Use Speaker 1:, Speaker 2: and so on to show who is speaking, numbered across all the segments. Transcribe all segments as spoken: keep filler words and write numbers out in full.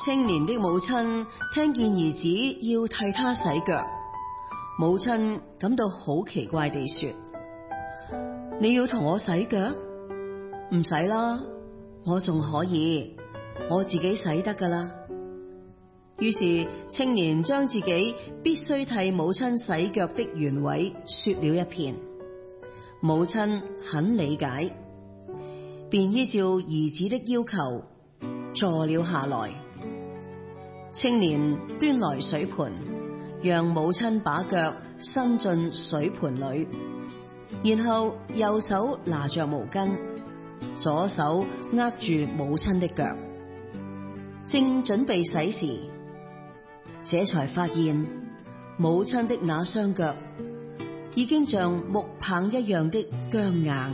Speaker 1: 青年的母親聽見兒子要替他洗腳，母親感到好奇怪地說：你要同我洗腳？唔使啦，我仲可以，我自己洗得噶啦。於是青年將自己必須替母親洗腳的原委說了一遍，母親很理解，便依照兒子的要求坐了下來。青年端來水盆，讓母親把腳伸進水盆裏，然後右手拿着毛巾，左手握住母親的腳，正準備洗時，這才發現母親的那雙腳已經像木棒一樣的僵硬。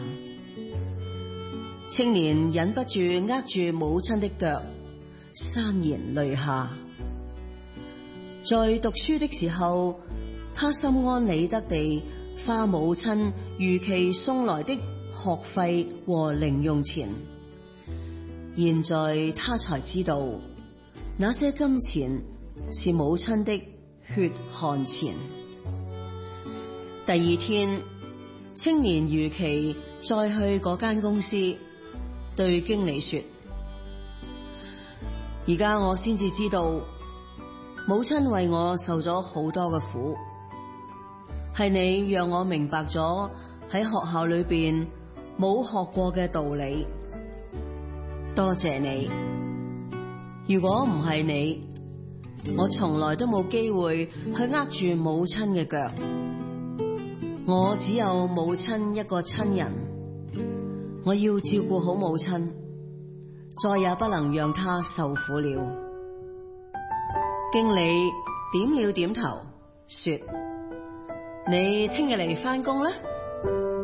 Speaker 1: 青年忍不住握住母親的腳，潸然淚下。在讀書的時候，他心安理得地花母親如期送來的學費和零用錢。現在他才知道，那些金錢是母親的血汗錢。第二天，青年如期再去嗰間公司，對經理說：而家我先至知道，母親為我受咗好多嘅苦，係你讓我明白咗喺學校裏邊冇學過嘅道理。多謝你，如果唔係你，我從來都冇機會去握住母親嘅腳。我只有母親一個親人，我要照顧好母親，再也不能讓她受苦了。經理點了點頭，說：你聽日嚟返工啦。